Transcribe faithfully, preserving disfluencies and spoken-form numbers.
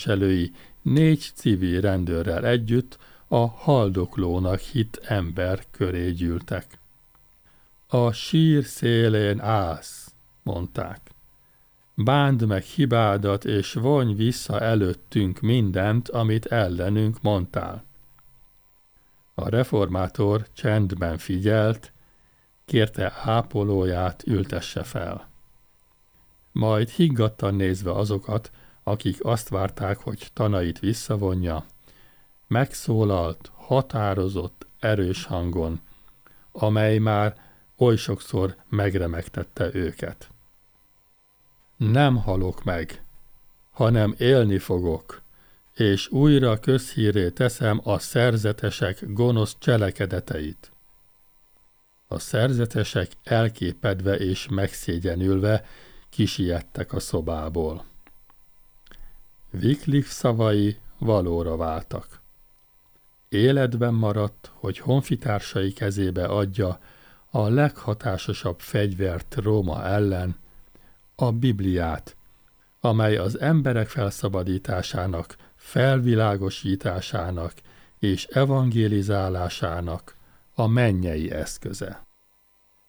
képviselői négy civil rendőrrel együtt a haldoklónak hitt ember köré gyűltek. A sír szélén állsz, mondták. Bánd meg hibádat, és vonj vissza előttünk mindent, amit ellenünk mondtál. A reformátor csendben figyelt, kérte ápolóját ültesse fel. Majd higgadtan nézve azokat, akik azt várták, hogy tanait visszavonja, megszólalt, határozott, erős hangon, amely már oly sokszor megremegtette őket. Nem halok meg, hanem élni fogok, és újra közhírré teszem a szerzetesek gonosz cselekedeteit. A szerzetesek elképedve és megszégyenülve kisiettek a szobából. Wycliffe szavai valóra váltak. Életben maradt, hogy honfitársai kezébe adja a leghatásosabb fegyvert Róma ellen, a Bibliát, amely az emberek felszabadításának, felvilágosításának és evangelizálásának a mennyei eszköze.